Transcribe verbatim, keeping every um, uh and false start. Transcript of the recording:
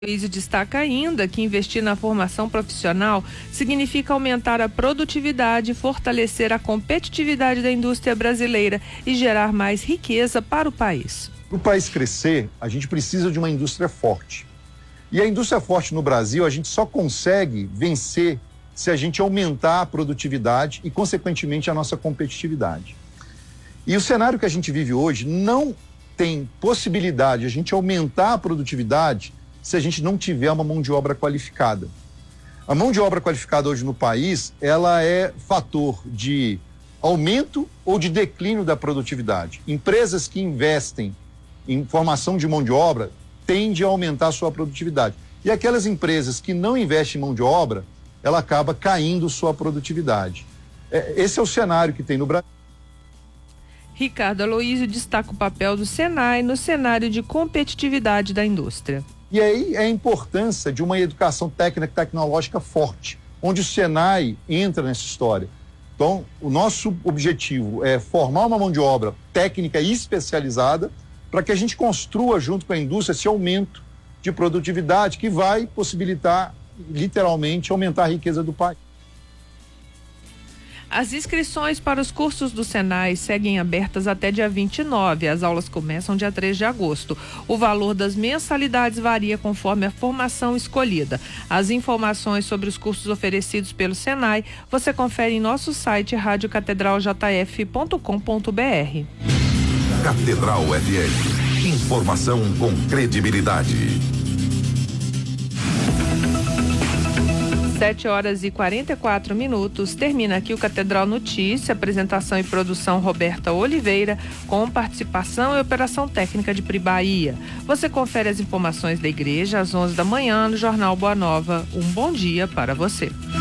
Luiz destaca ainda que investir na formação profissional significa aumentar a produtividade, fortalecer a competitividade da indústria brasileira e gerar mais riqueza para o país. Para o país crescer, a gente precisa de uma indústria forte. E a indústria forte no Brasil, a gente só consegue vencer se a gente aumentar a produtividade e, consequentemente, a nossa competitividade. E o cenário que a gente vive hoje não tem possibilidade de a gente aumentar a produtividade se a gente não tiver uma mão de obra qualificada. A mão de obra qualificada hoje no país, ela é fator de aumento ou de declínio da produtividade. Empresas que investem em formação de mão de obra tendem a aumentar a sua produtividade. E aquelas empresas que não investem em mão de obra, ela acaba caindo sua produtividade. É, esse é o cenário que tem no Brasil. Ricardo Aloísio destaca o papel do Senai no cenário de competitividade da indústria. E aí é a importância de uma educação técnica e tecnológica forte, onde o Senai entra nessa história. Então, o nosso objetivo é formar uma mão de obra técnica e especializada para que a gente construa junto com a indústria esse aumento de produtividade que vai possibilitar, literalmente, aumentar a riqueza do país. As inscrições para os cursos do Senai seguem abertas até dia vinte e nove. As aulas começam dia três de agosto. O valor das mensalidades varia conforme a formação escolhida. As informações sobre os cursos oferecidos pelo Senai você confere em nosso site rádio catedral j f ponto com ponto b r. Catedral F M. Informação com credibilidade. sete horas e quarenta e quatro minutos. Termina aqui o Catedral Notícia, apresentação e produção Roberta Oliveira, com participação e operação técnica de Pri Bahia. Você confere as informações da igreja às onze da manhã no Jornal Boa Nova. Um bom dia para você.